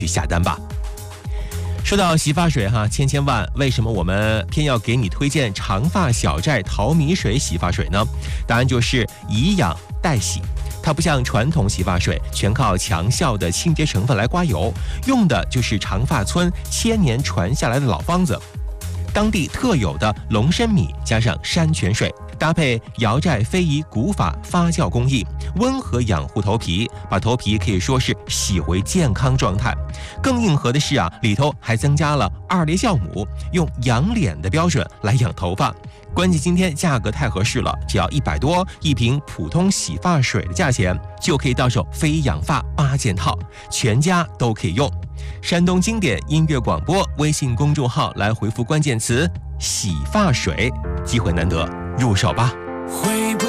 去下单吧。说到洗发水千万，为什么我们偏要给你推荐长发小寨淘米水洗发水呢？答案就是以养代洗。它不像传统洗发水全靠强效的清洁成分来刮油，用的就是长发村1000年传下来的老方子，当地特有的龙参米加上山泉水，搭配瑶寨非遗古法发酵工艺，温和养护头皮，把头皮可以说是洗回健康状态。更硬核的是里头还增加了2类酵母，用养脸的标准来养头发。关键今天价格太合适了，只要100多一瓶普通洗发水的价钱，就可以到手非养发8件套，全家都可以用。山东经典音乐广播微信公众号来回复关键词洗发水，机会难得，入手吧。